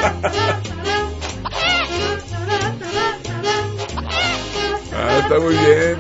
Está muy bien.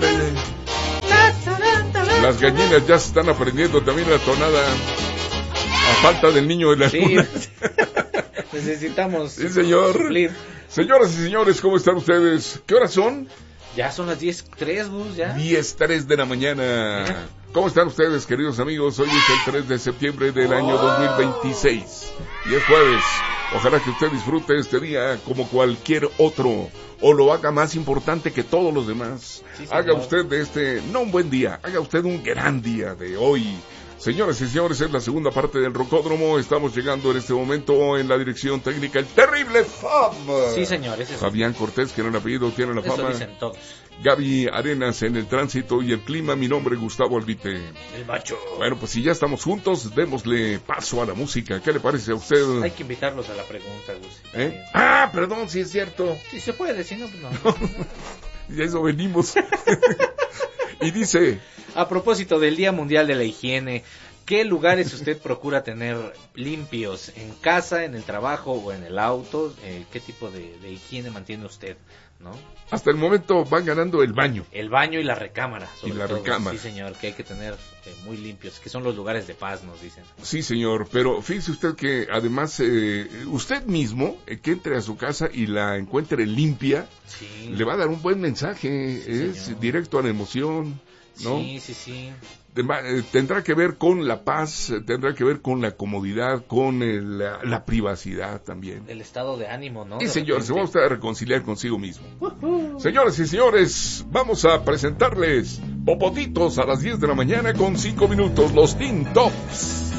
Las gallinas ya se están aprendiendo también la tonada. A falta del niño de la luna. Necesitamos. Sí, señor. Suplir. Señoras y señores, ¿cómo están ustedes? ¿Qué horas son? Ya son las 10:03, Gus, ya. 10:03 de la mañana. ¿Cómo están ustedes, queridos amigos? Hoy es el 3 de septiembre del año 2026. Y es jueves. Ojalá que usted disfrute este día como cualquier otro. O lo haga más importante que todos los demás. Sí, haga usted de este, no un buen día, haga usted un gran día de hoy. Señoras y señores, es la segunda parte del Rocódromo. Estamos llegando en este momento en la dirección técnica el terrible Fab. Sí, señores. Fabián Cortés, que no el apellido tiene la fama. Eso dicen todos. Gaby Arenas en el tránsito y el clima. Mi nombre es Gustavo Albite. El macho. Bueno, pues si ya estamos juntos, démosle paso a la música. ¿Qué le parece a usted? Hay que invitarlos a la pregunta, Gus. ¿Eh? Ah, perdón, sí es cierto. Sí se puede, si no, pues no. Y a eso venimos. Y dice... A propósito del Día Mundial de la Higiene, ¿qué lugares usted procura tener limpios? ¿En casa, en el trabajo o en el auto? ¿Qué tipo de higiene mantiene usted? ¿No? Hasta el momento van ganando el baño. El baño y la recámara, sobre y la todo. recámara. Sí, señor, que hay que tener muy limpios, que son los lugares de paz, nos dicen. Sí, señor, pero fíjese usted que además usted mismo, que entre a su casa y la encuentre limpia, sí, le va a dar un buen mensaje, sí, es señor. Directo a la emoción, ¿no? Sí. Tendrá que ver con la paz, tendrá que ver con la comodidad, con la privacidad también. El estado de ánimo, ¿no? Sí, señor, se va usted a reconciliar consigo mismo. Señoras y señores, vamos a presentarles Popotitos a las 10 de la mañana con 5 minutos, los Teen Tops.